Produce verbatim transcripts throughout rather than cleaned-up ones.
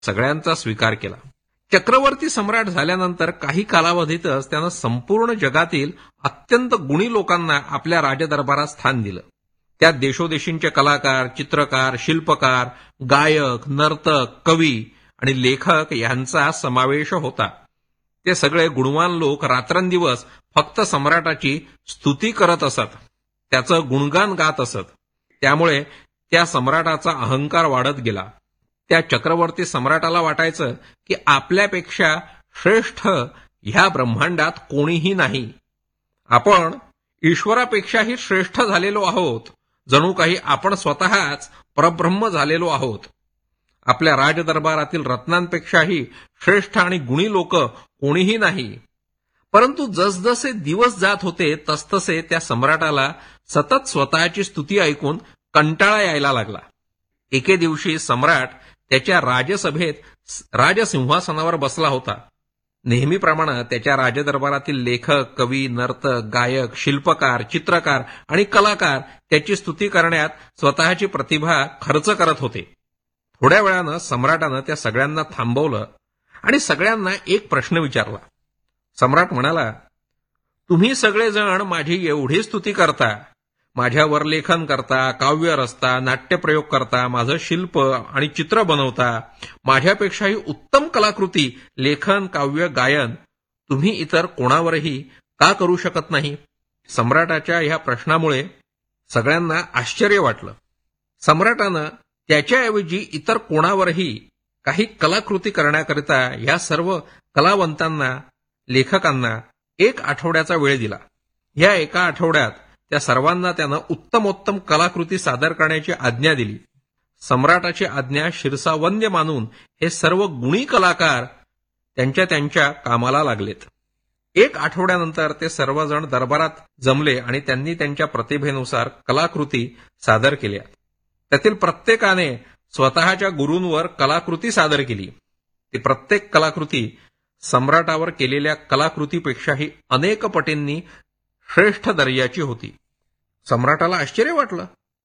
सगळ्यांचा स्वीकार केला. चक्रवर्ती सम्राट झाल्यानंतर काही कालावधीतच त्यानं संपूर्ण जगातील अत्यंत गुणी लोकांना आपल्या राजदरबारात स्थान दिलं. त्यात देशोदेशींचे कलाकार, चित्रकार, शिल्पकार, गायक, नर्तक, कवी आणि लेखक यांचा समावेश होता. ते सगळे गुणवान लोक रात्रंदिवस फक्त सम्राटाची स्तुती करत असत, त्याचं गुणगान गात असत. त्यामुळे त्या सम्राटाचा अहंकार वाढत गेला. त्या चक्रवर्ती सम्राटाला वाटायचं की आपल्यापेक्षा श्रेष्ठ ह्या ब्रह्मांडात कोणीही नाही. आपण ईश्वरापेक्षाही श्रेष्ठ झालेलो आहोत. जणू काही आपण स्वतःच परब्रह्म झालेलो आहोत. आपल्या राजदरबारातील रत्नांपेक्षाही श्रेष्ठ आणि गुणी लोक कोणीही नाही. परंतु जसजसे दिवस जात होते तसतसे त्या सम्राटाला सतत स्वतःची स्तुती ऐकून कंटाळा यायला लागला. एके दिवशी सम्राट त्याच्या राजसभेत राजसिंहासनावर बसला होता. नेहमीप्रमाणे त्याच्या राजदरबारातील लेखक, कवी, नर्तक, गायक, शिल्पकार, चित्रकार आणि कलाकार त्याची स्तुती करण्यात स्वतःची प्रतिभा खर्च करत होते. थोड्या वेळानं सम्राटानं त्या सगळ्यांना थांबवलं आणि सगळ्यांना एक प्रश्न विचारला. सम्राट म्हणाला, तुम्ही सगळेजण माझी एवढी स्तुती करता, माझ्यावर लेखन करता, काव्य रचता, नाट्यप्रयोग करता, माझं शिल्प आणि चित्र बनवता, माझ्यापेक्षाही उत्तम कलाकृती, लेखन, काव्य, गायन तुम्ही इतर कोणावरही का करू शकत नाही? सम्राटाच्या ह्या प्रश्नामुळे सगळ्यांना आश्चर्य वाटलं. सम्राटानं त्याच्याऐवजी इतर कोणावरही काही कलाकृती करण्याकरिता या सर्व कलावंतांना, लेखकांना एक आठवड्याचा वेळ दिला. या एका आठवड्यात त्या सर्वांना त्यानं उत्तमोत्तम कलाकृती सादर करण्याची आज्ञा दिली. सम्राटाची आज्ञा शिरसावंद्य मानून हे सर्व गुणी कलाकार त्यांच्या त्यांच्या कामाला लागलेत. एक आठवड्यानंतर ते सर्वजण दरबारात जमले आणि त्यांनी त्यांच्या प्रतिभेनुसार कलाकृती सादर केल्या. त्यातील प्रत्येकाने स्वतःच्या गुरूंवर कलाकृती सादर केली. ती प्रत्येक कलाकृती सम्राटावर केलेल्या कलाकृतीपेक्षाही अनेक पटींनी श्रेष्ठ दर्जाची होती. सम्राटाला आश्चर्य वाटलं.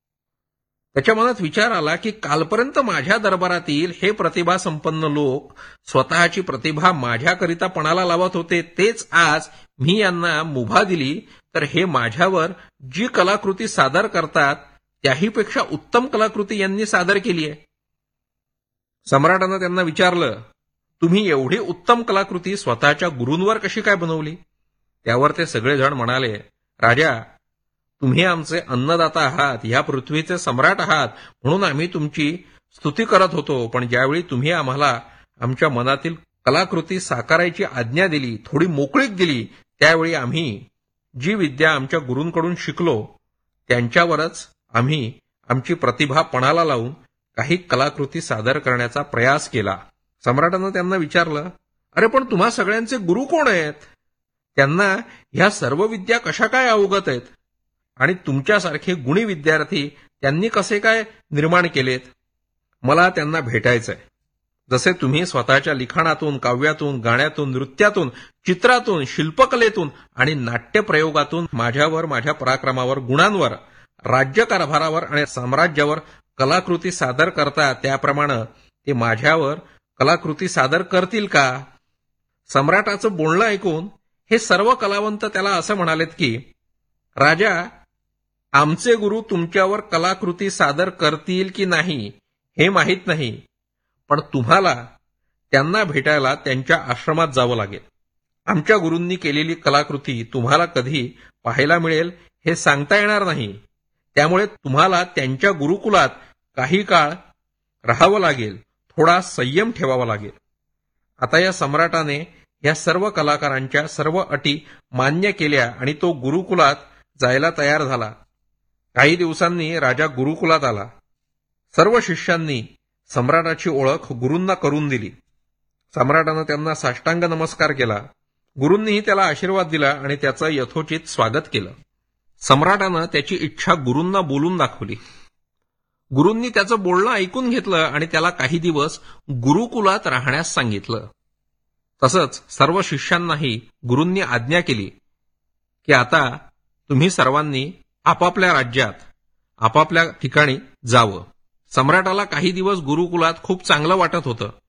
त्याच्या मनात विचार आला की कालपर्यंत माझ्या दरबारातील हे प्रतिभा संपन्न लोक स्वतःची प्रतिभा माझ्याकरिता पणाला लावत होते, तेच आज मी यांना मुभा दिली तर हे माझ्यावर जी कलाकृती सादर करतात त्याहीपेक्षा उत्तम कलाकृती यांनी सादर केली आहे. सम्राटानं त्यांना विचारलं, तुम्ही एवढी उत्तम कलाकृती स्वतःच्या गुरूंवर कशी काय बनवली? त्यावर ते सगळेजण म्हणाले, राजा, तुम्ही आमचे अन्नदाता आहात, ह्या पृथ्वीचे सम्राट आहात, म्हणून आम्ही तुमची स्तुती करत होतो. पण ज्यावेळी तुम्ही आम्हाला आमच्या मनातील कलाकृती साकारायची आज्ञा दिली, थोडी मोकळीक दिली, त्यावेळी आम्ही जी विद्या आमच्या गुरूंकडून शिकलो त्यांच्यावरच आम्ही आमची प्रतिभा पणाला लावून काही कलाकृती सादर करण्याचा प्रयास केला. सम्राटानं त्यांना विचारलं, अरे पण तुम्हा सगळ्यांचे गुरु कोण आहेत? त्यांना ह्या सर्व विद्या कशा काय अवगत आहेत? आणि तुमच्यासारखे गुणी विद्यार्थी त्यांनी कसे काय निर्माण केलेत? मला त्यांना भेटायचंय. जसे तुम्ही स्वतःच्या लिखाणातून, काव्यातून, गाण्यातून, नृत्यातून, चित्रातून, शिल्पकलेतून आणि नाट्यप्रयोगातून माझ्यावर, माझ्या पराक्रमावर, गुणांवर, राज्यकारभारावर आणि साम्राज्यावर कलाकृती सादर करता, त्याप्रमाणे ते माझ्यावर कलाकृती सादर करतील का? सम्राटाचं बोलणं ऐकून हे सर्व कलावंत त्याला असं म्हणालेत की, राजा, आमचे गुरु तुमच्यावर कलाकृती सादर करतील की नाही हे माहीत नाही, पण तुम्हाला त्यांना भेटायला त्यांच्या आश्रमात जावं लागेल. आमच्या गुरूंनी केलेली कलाकृती तुम्हाला कधी पाहायला मिळेल हे सांगता येणार नाही. त्यामुळे तुम्हाला त्यांच्या गुरुकुलात काही काळ राहावं लागेल, थोडा संयम ठेवावा लागेल. आता या सम्राटाने या सर्व कलाकारांच्या सर्व अटी मान्य केल्या आणि तो गुरुकुलात जायला तयार झाला. काही दिवसांनी राजा गुरुकुलात आला. सर्व शिष्यांनी सम्राटाची ओळख गुरूंना करून दिली. सम्राटानं त्यांना साष्टांग नमस्कार केला. गुरूंनीही त्याला आशीर्वाद दिला आणि त्याचं यथोचित स्वागत केलं. सम्राटानं त्याची इच्छा गुरूंना बोलून दाखवली. गुरूंनी त्याचं बोलणं ऐकून घेतलं आणि त्याला काही दिवस गुरुकुलात राहण्यास सांगितलं. तसंच सर्व शिष्यांनाही गुरूंनी आज्ञा केली की आता तुम्ही सर्वांनी आपापल्या राज्यात, आपापल्या ठिकाणी जावं. सम्राटाला काही दिवस गुरुकुलात खूप चांगलं वाटत होतं.